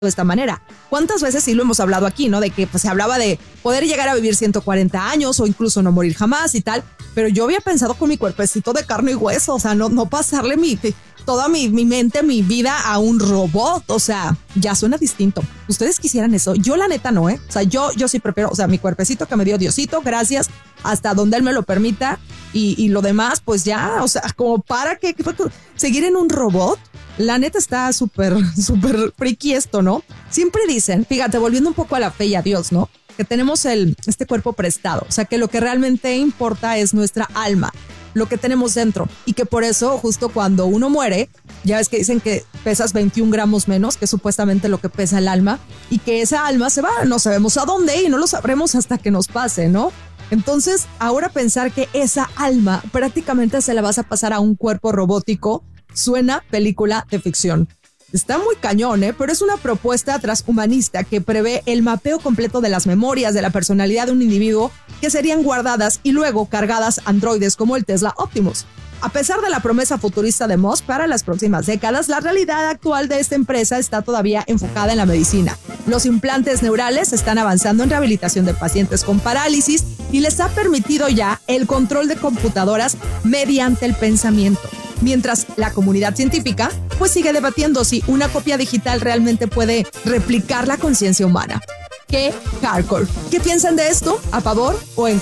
de esta manera. ¿Cuántas veces sí lo hemos hablado aquí, no? De que pues, se hablaba de poder llegar a vivir 140 años o incluso no morir jamás y tal, pero yo había pensado con mi cuerpecito de carne y hueso, o sea, no pasarle toda mi mente, mi vida a un robot, o sea, ya suena distinto. ¿Ustedes quisieran eso? Yo la neta no, O sea, yo sí prefiero, o sea, mi cuerpecito que me dio Diosito, gracias, hasta donde él me lo permita y lo demás, pues ya, o sea, como para que seguir en un robot. La neta está súper friki esto, ¿no? Siempre dicen, fíjate, volviendo un poco a la fe y a Dios, ¿no? Que tenemos este cuerpo prestado, o sea, que lo que realmente importa es nuestra alma, lo que tenemos dentro, y que por eso justo cuando uno muere, ya ves que dicen que pesas 21 gramos menos, que es supuestamente lo que pesa el alma, y que esa alma se va, no sabemos a dónde y no lo sabremos hasta que nos pase, ¿no? Entonces, ahora pensar que esa alma prácticamente se la vas a pasar a un cuerpo robótico, suena película de ficción. Está muy cañón, pero es una propuesta transhumanista que prevé el mapeo completo de las memorias de la personalidad de un individuo que serían guardadas y luego cargadas a androides como el Tesla Optimus. A pesar de la promesa futurista de Musk para las próximas décadas, la realidad actual de esta empresa está todavía enfocada en la medicina. Los implantes neurales están avanzando en rehabilitación de pacientes con parálisis y les ha permitido ya el control de computadoras mediante el pensamiento. Mientras la comunidad científica pues sigue debatiendo si una copia digital realmente puede replicar la conciencia humana. ¡Qué hardcore! ¿Qué piensan de esto? ¿A favor o en contra?